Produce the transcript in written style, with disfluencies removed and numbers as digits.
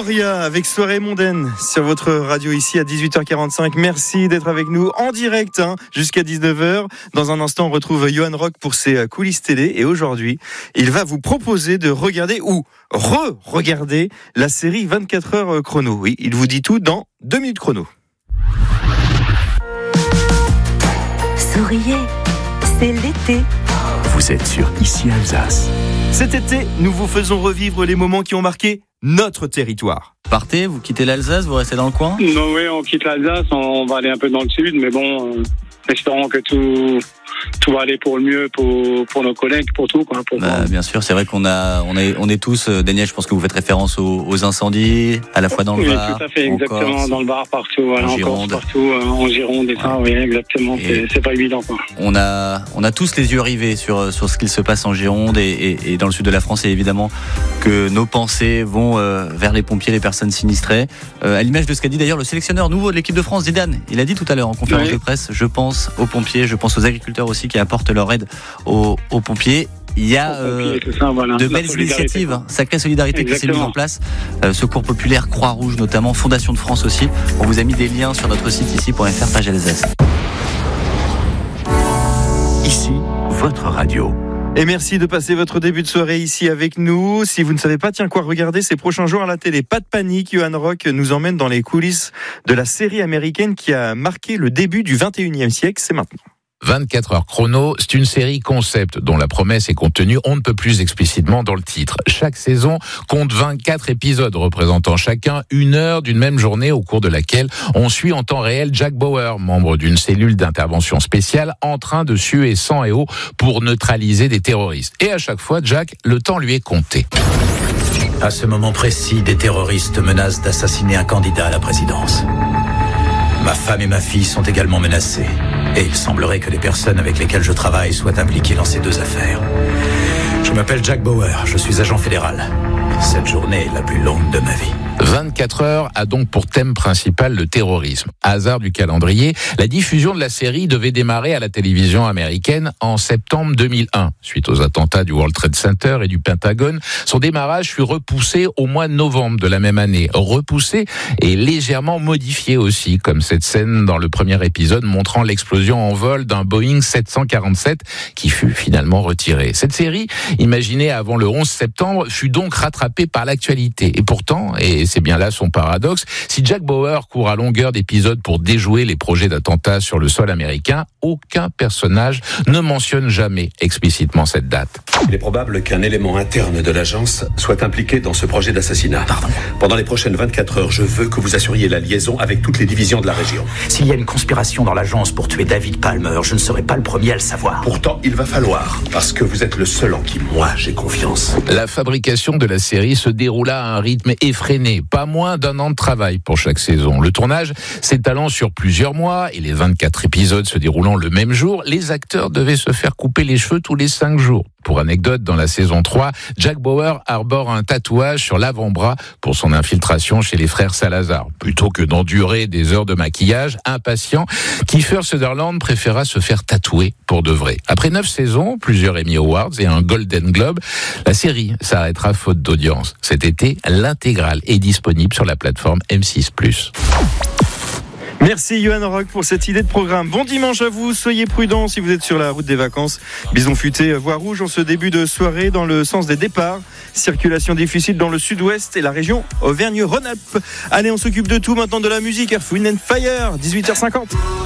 Gloria avec Soirée mondaine sur votre radio ici à 18h45. Merci d'être avec nous en direct jusqu'à 19h. Dans un instant, on retrouve Johan Rock pour ses coulisses télé. Et aujourd'hui, il va vous proposer de regarder ou re-regarder la série 24 heures chrono. Oui, il vous dit tout dans 2 minutes chrono. Souriez, c'est l'été. Vous êtes sur Ici Alsace. Cet été, nous vous faisons revivre les moments qui ont marqué notre territoire. Partez, vous quittez l'Alsace, vous restez dans le coin ? Non, oui, on quitte l'Alsace, on va aller un peu dans le sud, mais bon, espérons que tout va aller pour le mieux pour nos collègues, pour tout. Quoi, bien sûr, c'est vrai qu'on est tous, Daniel, je pense que vous faites référence aux incendies, à la fois dans le Var. Oui, tout à fait, exactement, Corse, dans le Var, partout, voilà, en Corse, partout, en Gironde et ça, oui, exactement, c'est pas évident. Quoi. On a tous les yeux rivés sur ce qu'il se passe en Gironde et dans le sud de la France, et évidemment que nos pensées vont vers les pompiers, les personnes sinistrées. À l'image de ce qu'a dit d'ailleurs le sélectionneur nouveau de l'équipe de France, Zidane. Il a dit tout à l'heure en conférence de presse, je pense aux pompiers, je pense aux agriculteurs aussi qui apportent leur aide aux pompiers. Il y a de belles initiatives, sacrée solidarité qui s'est mise en place. Secours populaire, Croix-Rouge notamment, Fondation de France aussi. On vous a mis des liens sur notre site ici.fr, page Alsace. Ici, votre radio. Et merci de passer votre début de soirée ici avec nous. Si vous ne savez pas quoi regarder ces prochains jours à la télé, pas de panique, Johan Rock nous emmène dans les coulisses de la série américaine qui a marqué le début du 21e siècle, c'est maintenant. 24 heures chrono, c'est une série concept dont la promesse est contenue on ne peut plus explicitement dans le titre. Chaque saison compte 24 épisodes représentant chacun 1 heure d'une même journée au cours de laquelle on suit en temps réel Jack Bauer, membre d'une cellule d'intervention spéciale en train de suer sang et eau pour neutraliser des terroristes. Et à chaque fois, Jack, le temps lui est compté. À ce moment précis, des terroristes menacent d'assassiner un candidat à la présidence. Ma femme et ma fille sont également menacées. Et il semblerait que les personnes avec lesquelles je travaille soient impliquées dans ces 2 affaires. Je m'appelle Jack Bauer, je suis agent fédéral. Cette journée est la plus longue de ma vie. 24 heures a donc pour thème principal le terrorisme. Hasard du calendrier, la diffusion de la série devait démarrer à la télévision américaine en septembre 2001. Suite aux attentats du World Trade Center et du Pentagone, son démarrage fut repoussé au mois de novembre de la même année. Repoussé et légèrement modifié aussi, comme cette scène dans le premier épisode montrant l'explosion en vol d'un Boeing 747 qui fut finalement retiré. Cette série, imaginée avant le 11 septembre, fut donc rattrapée par l'actualité. Et pourtant, et c'est bien là son paradoxe, si Jack Bauer court à longueur d'épisodes pour déjouer les projets d'attentats sur le sol américain, aucun personnage ne mentionne jamais explicitement cette date. Il est probable qu'un élément interne de l'agence soit impliqué dans ce projet d'assassinat. Pendant les prochaines 24 heures, je veux que vous assuriez la liaison avec toutes les divisions de la région. S'il y a une conspiration dans l'agence pour tuer David Palmer, je ne serai pas le premier à le savoir. Pourtant, il va falloir, parce que vous êtes le seul en qui moi j'ai confiance. La fabrication de la série se déroula à un rythme effréné, pas moins d'1 an de travail pour chaque saison. Le tournage s'étalant sur plusieurs mois et les 24 épisodes se déroulant le même jour, les acteurs devaient se faire couper les cheveux tous les 5 jours. Pour anecdote, dans la saison 3, Jack Bauer arbore un tatouage sur l'avant-bras pour son infiltration chez les frères Salazar. Plutôt que d'endurer des heures de maquillage, impatient, Kiefer Sutherland préféra se faire tatouer pour de vrai. Après 9 saisons, plusieurs Emmy Awards et un Golden Globe, la série s'arrêtera faute d'audience. Cet été, l'intégrale est disponible sur la plateforme M6+. Merci Johan Rock pour cette idée de programme. Bon dimanche à vous, soyez prudents si vous êtes sur la route des vacances. Bison futé, voie rouge en ce début de soirée dans le sens des départs. Circulation difficile dans le sud-ouest et la région Auvergne-Rhône-Alpes. Allez, on s'occupe de tout maintenant, de la musique. Earth, Wind & Fire, 18h50.